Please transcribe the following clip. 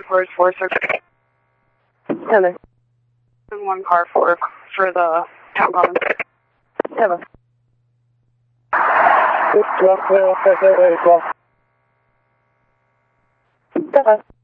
Force 46. Hello. One car for the town common. Hello. Hello.